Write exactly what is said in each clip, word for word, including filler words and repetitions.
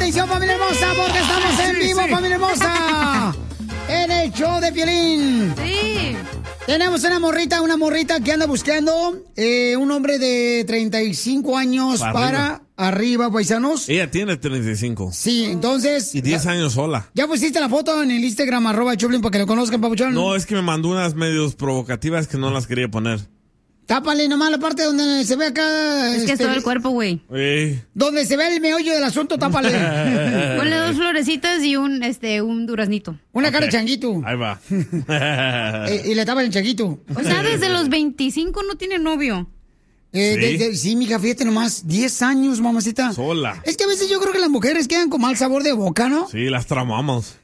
atención, familia hermosa, porque estamos en vivo, sí. familia hermosa. En el show de Piolín. Sí. Tenemos una morrita, una morrita que anda buscando eh, un hombre de treinta y cinco años para, para arriba. arriba, paisanos. Ella tiene treinta y cinco. Sí, entonces... Y diez años sola. ¿Ya pusiste la foto en el Instagram, arroba Choplin, para que lo conozcan, papuchón? No, es que me mandó unas medios provocativas que no las quería poner. Tápale nomás la parte donde se ve acá... Es este, que es todo el cuerpo, güey. Eh. Donde se ve el meollo del asunto, tápale. Ponle dos florecitas y un este un duraznito. Una Okay. cara de changuito. Ahí va. eh, y le tapa el changuito. O sea, desde los veinticinco no tiene novio. Eh, ¿Sí? Desde, sí, mija, fíjate nomás, diez años, mamacita. Sola. Es que a veces yo creo que las mujeres quedan con mal sabor de boca, ¿no? Sí, las tramamos.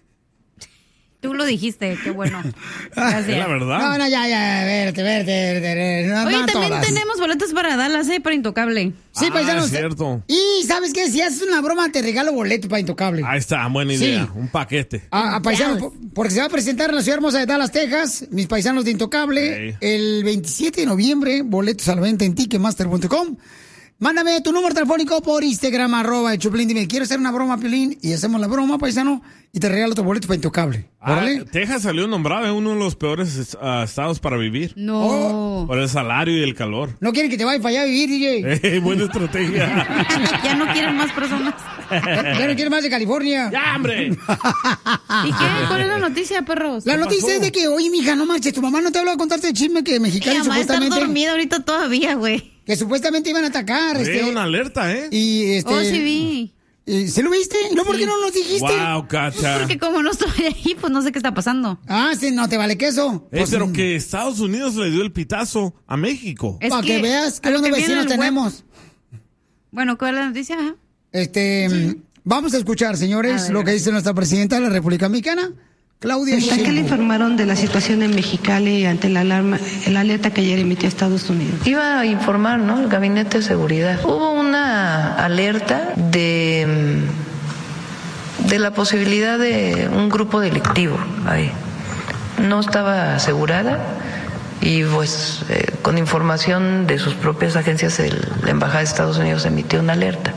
Tú lo dijiste, qué bueno. Gracias. Es la verdad. No, no, ya, ya, verte, verte, verte. No, Oye, no también todas. tenemos boletos para Dallas, ¿eh? Para Intocable. Sí, ah, paisanos. es cierto. Y, ¿sabes qué? Si haces una broma, te regalo boleto para Intocable. Ahí está, buena idea. Sí. Un paquete. A, a paisanos, Dallas. po- porque se va a presentar en la ciudad hermosa de Dallas, Texas, mis paisanos de Intocable, Hey. el veintisiete de noviembre, boletos a la venta en ticketmaster punto com. Mándame tu número telefónico por Instagram, arroba el Choplin, dime, quiero hacer una broma, Piolín, y hacemos la broma, paisano, y te regalo otro boleto para Intocable. Ah, ¿Órale? Texas salió nombrado en uno de los peores uh, estados para vivir. No. Oh. Por el salario y el calor. No quieren que te vayas para allá a vivir, D J. Eh, buena estrategia. Ya no quieren más personas. Ya, ya no quieren más de California. ¡Ya, hombre! ¿Y qué? ¿Cuál es la noticia, perros? La ¿Qué noticia pasó? es de que, oye, mija, no marches, tu mamá no te habló a contarte el chisme que Mexicali Mi mamá está supuestamente... dormida ahorita todavía, güey. Que supuestamente iban a atacar, Eh, este... una alerta, ¿eh? Y este... Oh, sí vi. y- ¿Se lo viste? ¿No? ¿Por qué no nos dijiste? Wow, Cacha. Porque como no estoy ahí, pues no sé qué está pasando. Ah, sí, no te vale queso. Eh, Pues, pero mm, que Estados Unidos le dio el pitazo a México. Es para que, veas a qué lo buenos que viene vecinos el web- tenemos. Bueno, ¿cuál es la noticia? Ajá. Este, mm, vamos a escuchar, señores, A ver, lo que a ver. dice nuestra presidenta de la República Mexicana, Claudia ¿A qué le Sheinbaum. informaron de la situación en Mexicali ante la alarma, la alerta que ayer emitió Estados Unidos? Iba a informar, ¿no? El Gabinete de Seguridad. Hubo una alerta de, de la posibilidad de un grupo delictivo ahí. No estaba asegurada y pues eh, con información de sus propias agencias, el, la Embajada de Estados Unidos emitió una alerta.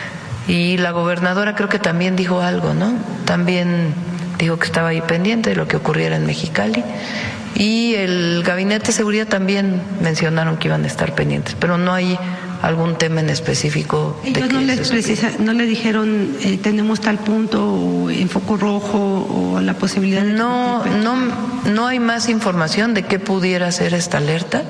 Y la gobernadora creo que también dijo algo, ¿no? También dijo que estaba ahí pendiente de lo que ocurriera en Mexicali. Y el Gabinete de Seguridad también mencionaron que iban a estar pendientes, pero no hay algún tema en específico. De Ellos que no, les se precisa, no le dijeron eh, tenemos tal punto o en foco rojo o la posibilidad de... No, no, no hay más información de qué pudiera ser esta alerta,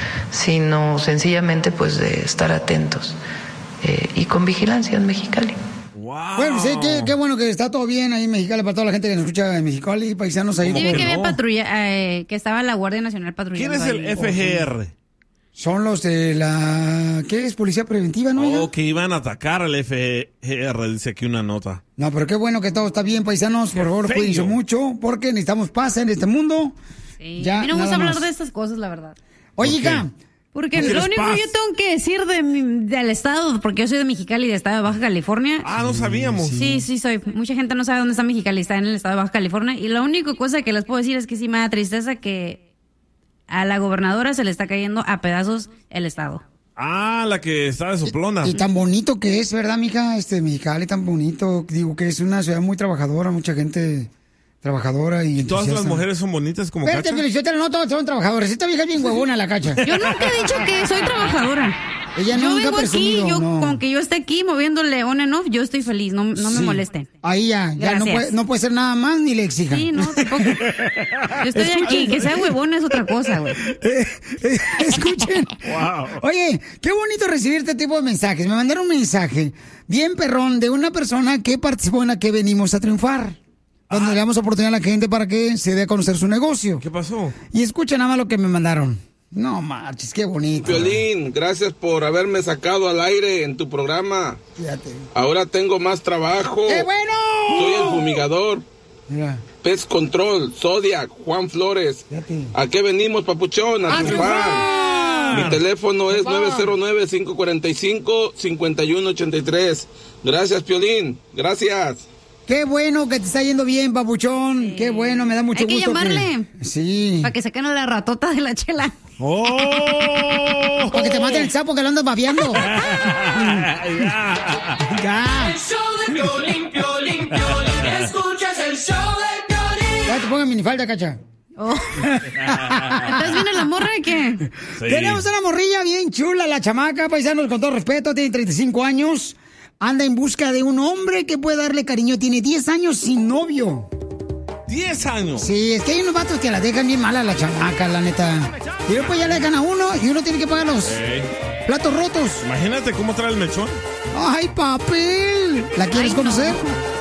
sino sencillamente pues de estar atentos eh, y con vigilancia en Mexicali. Wow. Bueno, sí, qué, qué bueno que está todo bien ahí en Mexicali para toda la gente que nos escucha en Mexicali, paisanos ahí. Sí, vi que que había no? patrulla, eh, que estaba la Guardia Nacional ¿Quién patrullando. es el ahí. F G R? Son los de la... ¿Qué es? Policía preventiva, ¿no? oiga? Oh, que iban a atacar al F G R, dice aquí una nota. No, pero qué bueno que todo está bien, paisanos. Por favor, feo. cuídense mucho porque necesitamos paz en este mundo. Sí. Ya, a mí no me gusta nada hablar más. de estas cosas, la verdad. Oye, ¿Por qué? hija, Porque ¿No lo quieres único paz? que yo tengo que decir de mi- del estado, porque yo soy de Mexicali, de estado de Baja California. Ah, no sabíamos. Sí, sí soy. Mucha gente no sabe dónde está Mexicali, está en el estado de Baja California. Y la única cosa que les puedo decir es que sí me da tristeza que a la gobernadora se le está cayendo a pedazos el estado. Ah, la que está de soplona. y tan bonito que es, ¿verdad, mija? Este, Mexicali, tan bonito. Digo que es una ciudad muy trabajadora, mucha gente trabajadora y ¿Y todas las entusiasta. mujeres son bonitas como Espérate, Cacha? Felicitela, no todas son trabajadoras. Esta vieja es bien huevona, la Cacha. Yo nunca he dicho que soy trabajadora. Ella yo nunca ha vengo aquí, presumido, yo, no. con que yo esté aquí moviéndole on and off, yo estoy feliz, no, no me Sí. molesten. Ahí ya, ya no Gracias. puede, no puede ser nada más ni le exijan. Sí, no, tampoco. Yo estoy aquí, que sea huevón es otra cosa, güey. Eh, eh, escuchen. Wow. Oye, qué bonito recibir este tipo de mensajes. Me mandaron un mensaje bien perrón de una persona que participó en la que venimos a triunfar. Donde le damos oportunidad a la gente para que se dé a conocer su negocio. ¿Qué pasó? Y escucha nada más lo que me mandaron. No marches, qué bonito. Piolín, gracias por haberme sacado al aire en tu programa. Fíjate. Ahora tengo más trabajo. ¡Qué bueno! Soy el fumigador. Mira, Pest Control, Zodiac, Juan Flores. fíjate. ¿A qué venimos, papuchón? A ¡A triunfar. triunfar! Mi teléfono es Triunfar. nueve cero nueve, cinco cuatro cinco, cinco uno ocho tres. Gracias, Piolín. Gracias. Qué bueno que te está yendo bien, papuchón. Qué bueno, me da mucho Hay que gusto. llamarle. Sí. Para que saquen la ratota de la chela. ¡Oh! Para que te maten el sapo que lo andas babeando. Ya. Ya. El show de Piolín, minifalda, Cacha. Oh. ¿Entonces viene la morra o qué? Sí. Tenemos una morrilla bien chula, la chamaca, paisanos, con todo respeto, tiene treinta y cinco años. Anda en busca de un hombre que pueda darle cariño. Tiene diez años sin novio. ¿diez años? Sí, es que hay unos vatos que la dejan bien mala a la chamaca, la neta. Y después ya le dejan a uno y uno tiene que pagar los hey. platos rotos. Imagínate cómo trae el mechón. ¡Ay, papel! ¿La quieres Ay, conocer? No.